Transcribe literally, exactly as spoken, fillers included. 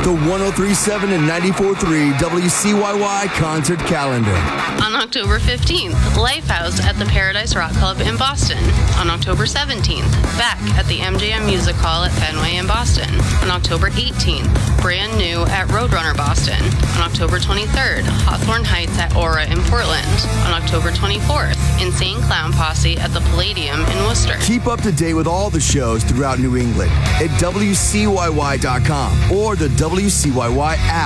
The one oh three point seven and ninety-four point three W C Y Y concert calendar. On October fifteenth, Lifehouse at the Paradise Rock Club in Boston. On October seventeenth, Beck at the M G M Music Hall at Fenway in Boston. On October eighteenth, Brand New at Roadrunner Boston. On October twenty-third, Hawthorne Heights at Aura in Portland. On October twenty-fourth, Insane Clown Posse at the Palladium in Worcester. Keep up to date with all the shows throughout New England at W C Y Y dot com or the W C Y Y app.